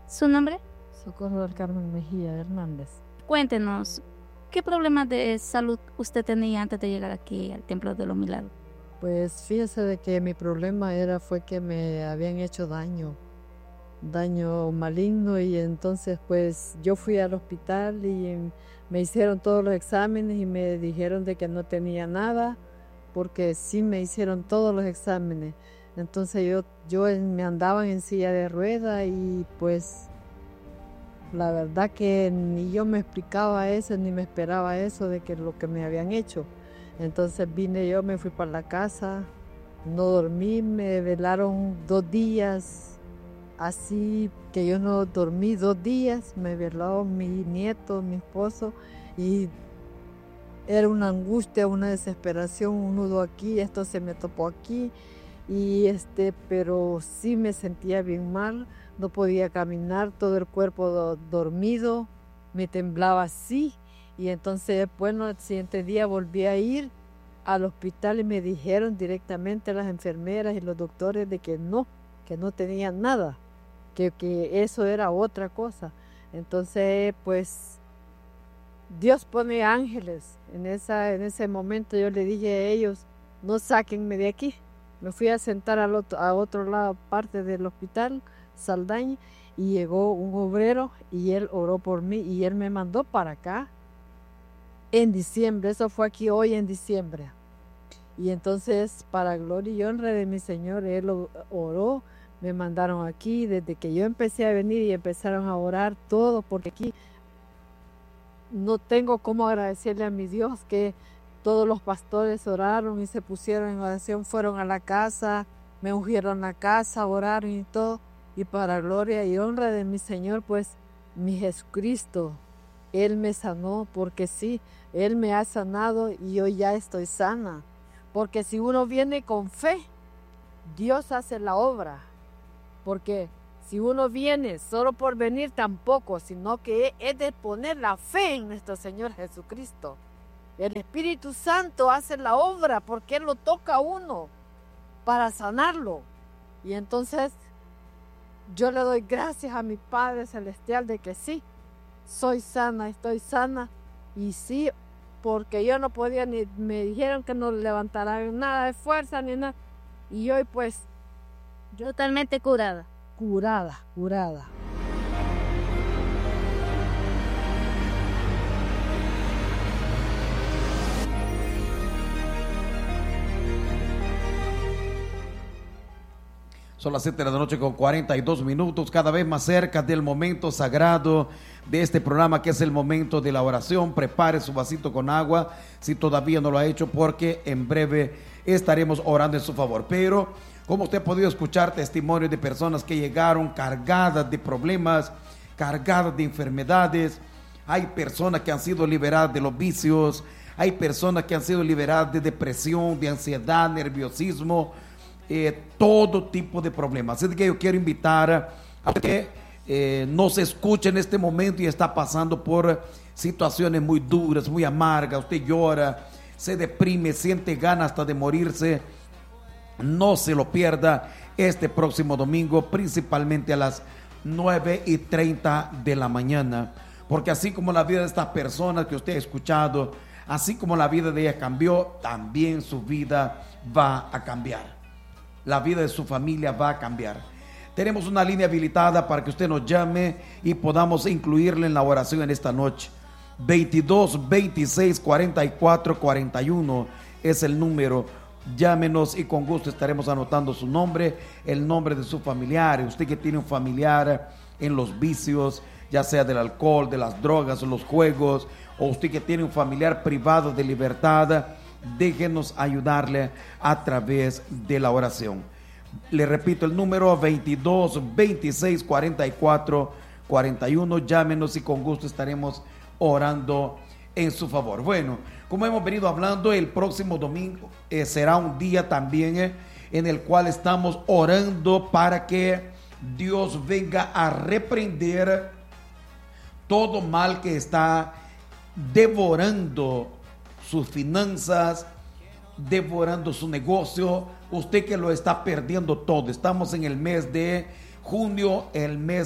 ¿Su nombre? Socorro del Carmen Mejía Hernández. Cuéntenos, ¿qué problemas de salud usted tenía antes de llegar aquí al Templo de los Milagros? Pues fíjese de que mi problema fue que me habían hecho daño maligno, y entonces pues yo fui al hospital y me hicieron todos los exámenes y me dijeron de que no tenía nada, porque sí me hicieron todos los exámenes. Entonces me andaban en silla de rueda, y pues la verdad que ni yo me explicaba eso, ni me esperaba eso de que lo que me habían hecho. Entonces me fui para la casa, no dormí, me velaron 2 días, así que yo no dormí 2 días, me veló mi nieto, mi esposo, y era una angustia, una desesperación, un nudo aquí, esto se me topó aquí, pero sí me sentía bien mal, no podía caminar, todo el cuerpo dormido, me temblaba así. Y entonces, bueno, el siguiente día volví a ir al hospital y me dijeron directamente las enfermeras y los doctores de que no tenían nada, que eso era otra cosa. Entonces, pues, Dios pone ángeles. En ese momento yo le dije a ellos, no sáquenme de aquí. Me fui a sentar a otro lado, parte del hospital, Saldaña, y llegó un obrero y él oró por mí y él me mandó para acá en diciembre. Eso fue aquí hoy en diciembre. Y entonces, para gloria y honra de mi Señor, él oró, me mandaron aquí. Desde que yo empecé a venir y empezaron a orar todo, porque aquí no tengo cómo agradecerle a mi Dios que todos los pastores oraron y se pusieron en oración, fueron a la casa, me ungieron la casa, oraron y todo. Y para gloria y honra de mi Señor, pues mi Jesucristo, Él me sanó, porque sí, Él me ha sanado y yo ya estoy sana. Porque si uno viene con fe, Dios hace la obra. Porque si uno viene solo por venir, tampoco, sino que es de poner la fe en nuestro Señor Jesucristo. El Espíritu Santo hace la obra porque Él lo toca a uno para sanarlo. Y entonces yo le doy gracias a mi Padre Celestial de que sí, soy sana, estoy sana. Y sí, porque yo no podía, ni me dijeron que no levantara nada de fuerza ni nada. Y hoy pues Totalmente curada. curada. Son las 7 de la noche con 42 minutos, cada vez más cerca del momento sagrado de este programa, que es el momento de la oración. Prepare su vasito con agua si todavía no lo ha hecho, porque en breve estaremos orando en su favor. Pero como usted ha podido escuchar testimonios de personas que llegaron cargadas de problemas, cargadas de enfermedades, hay personas que han sido liberadas de los vicios, hay personas que han sido liberadas de depresión, de ansiedad, nerviosismo, todo tipo de problemas. Así que yo quiero invitar a que nos escuche en este momento y está pasando por situaciones muy duras, muy amargas. Usted llora, se deprime, siente ganas hasta de morirse. No se lo pierda este próximo domingo, principalmente a las 9:30 de la mañana, porque así como la vida de estas personas que usted ha escuchado, así como la vida de ella cambió, también su vida va a cambiar. La vida de su familia va a cambiar. Tenemos una línea habilitada para que usted nos llame y podamos incluirle en la oración en esta noche. 22 26 44 41 es el número. Llámenos y con gusto estaremos anotando su nombre, el nombre de su familiar. Usted que tiene un familiar en los vicios, ya sea del alcohol, de las drogas o los juegos, o usted que tiene un familiar privado de libertad, déjenos ayudarle a través de la oración. Le repito el número: 22 26 44 41. Llámenos y con gusto estaremos orando en su favor. Bueno, como hemos venido hablando, el próximo domingo será un día también en el cual estamos orando para que Dios venga a reprender todo mal que está devorando sus finanzas, devorando su negocio. Usted que lo está perdiendo todo. Estamos en el mes de junio, el mes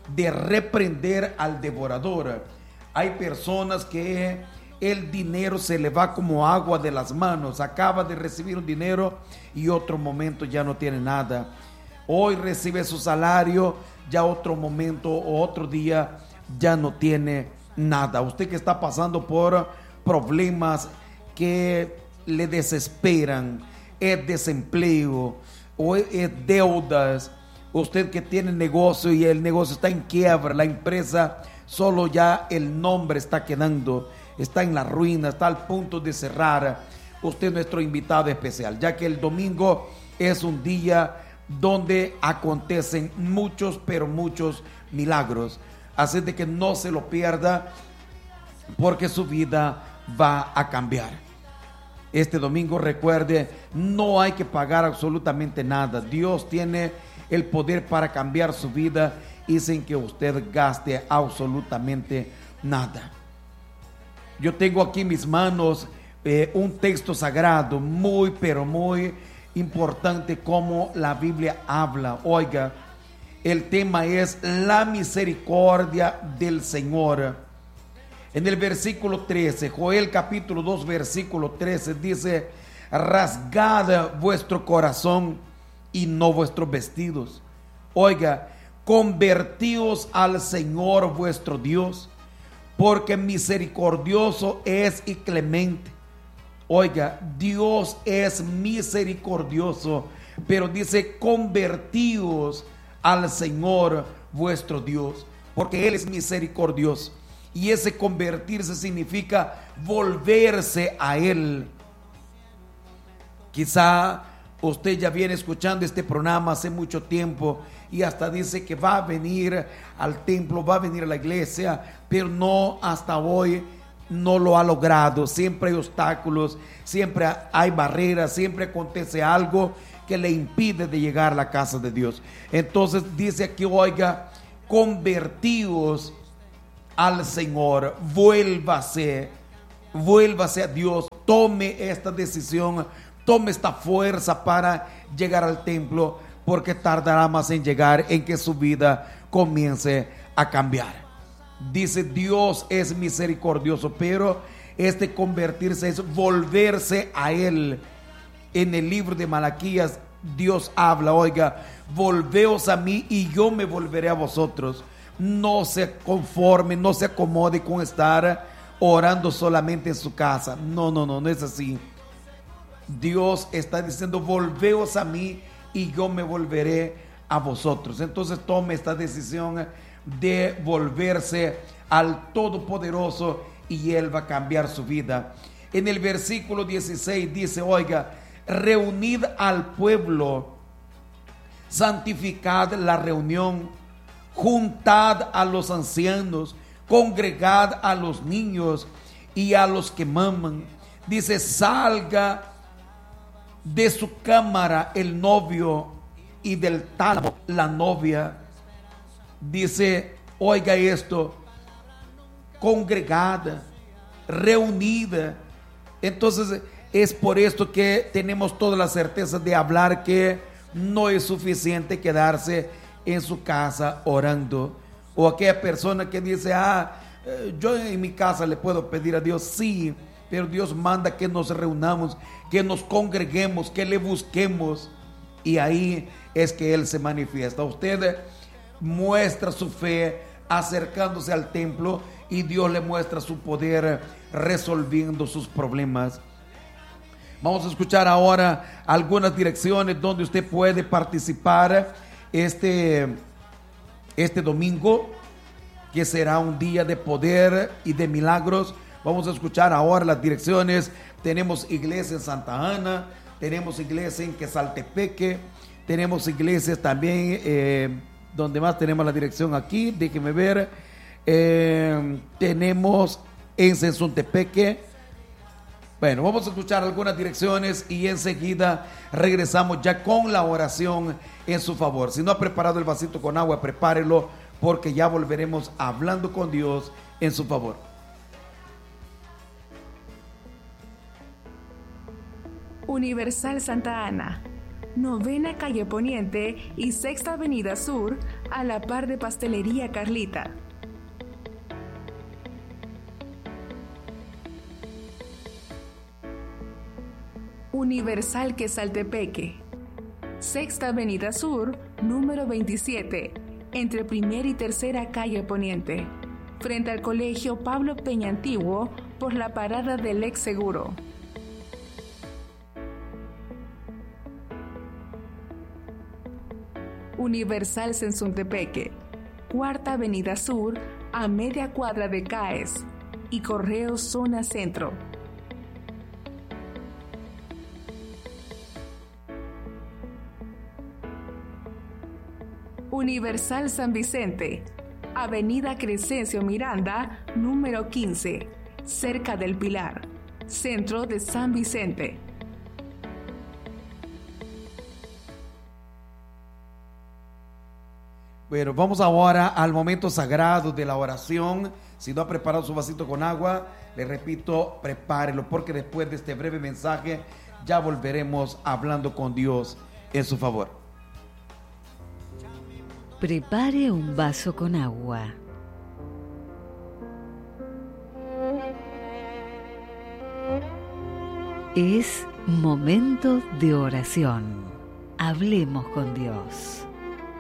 de reprender al devorador. Hay personas que el dinero se le va como agua de las manos. Acaba de recibir un dinero y otro momento ya no tiene nada. Hoy recibe su salario, ya otro momento o otro día ya no tiene nada. Usted que está pasando por problemas que le desesperan, es desempleo o es deudas. Usted que tiene negocio y el negocio está en quiebra, la empresa solo ya el nombre está quedando, está en la ruina, está al punto de cerrar. Usted es nuestro invitado especial, ya que el domingo es un día donde acontecen muchos, pero muchos milagros. Así de que no se lo pierda, porque su vida va a cambiar. Este domingo, recuerde, no hay que pagar absolutamente nada. Dios tiene el poder para cambiar su vida y sin que usted gaste absolutamente nada. Yo tengo aquí en mis manos un texto sagrado muy, pero muy importante, como la Biblia habla. Oiga, el tema es la misericordia del Señor. En el versículo 13, Joel capítulo 2, versículo 13, dice: rasgad vuestro corazón y no vuestros vestidos. Oiga, convertíos al Señor vuestro Dios, porque misericordioso es y clemente. Oiga, Dios es misericordioso, pero dice: convertíos al Señor vuestro Dios, porque Él es misericordioso. Y ese convertirse significa volverse a Él. Quizá usted ya viene escuchando este programa hace mucho tiempo y hasta dice que va a venir al templo, va a venir a la iglesia, pero no, hasta hoy no lo ha logrado. Siempre hay obstáculos, siempre hay barreras, siempre acontece algo que le impide de llegar a la casa de Dios. Entonces dice aquí, oiga, convertíos al Señor, vuélvase a Dios, tome esta decisión, tome esta fuerza para llegar al templo, porque tardará más en llegar, en que su vida comience a cambiar. Dice: Dios es misericordioso, pero este convertirse es volverse a Él. En el libro de Malaquías Dios habla, oiga, volveos a mí y yo me volveré a vosotros. No se conforme, no se acomode con estar orando solamente en su casa. No es así. Dios está diciendo: volveos a mí y yo me volveré a vosotros. Entonces tome esta decisión de volverse al Todopoderoso y Él va a cambiar su vida. En el versículo 16 dice, oiga, reunid al pueblo, santificad la reunión, juntad a los ancianos, congregad a los niños y a los que maman. Dice: salga de su cámara el novio y del tálamo la novia. Dice, oiga esto, congregada, reunida. Entonces es por esto que tenemos toda la certeza de hablar que no es suficiente quedarse en su casa orando. O aquella persona que dice: yo en mi casa le puedo pedir a Dios. Sí, pero Dios manda que nos reunamos, que nos congreguemos, que le busquemos, y ahí es que Él se manifiesta. Usted muestra su fe acercándose al templo y Dios le muestra su poder resolviendo sus problemas. Vamos a escuchar ahora algunas direcciones donde usted puede participar este domingo, que será un día de poder y de milagros. Vamos a escuchar ahora las direcciones. Tenemos iglesia en Santa Ana, tenemos iglesia en Quesaltepeque, tenemos iglesias también, donde más tenemos la dirección aquí, déjeme ver, tenemos en Sensuntepeque. Bueno, vamos a escuchar algunas direcciones y enseguida regresamos ya con la oración en su favor. Si no ha preparado el vasito con agua, prepárelo, porque ya volveremos hablando con Dios en su favor. Universal Santa Ana, 9ª calle Poniente y 6ª avenida Sur, a la par de Pastelería Carlita. Universal Quesaltepeque, Sexta Avenida Sur, número 27, entre Primera y Tercera Calle Poniente, frente al Colegio Pablo Peña Antiguo, por la parada del Ex Seguro. Universal Sensuntepeque, Cuarta Avenida Sur, a media cuadra de CAES, y Correos Zona Centro. Universal San Vicente, Avenida Crescencio Miranda, número 15, cerca del Pilar, centro de San Vicente. Bueno, vamos ahora al momento sagrado de la oración. Si no ha preparado su vasito con agua, le repito, prepárelo, porque después de este breve mensaje ya volveremos hablando con Dios en su favor. Prepare un vaso con agua. Es momento de oración. Hablemos con Dios.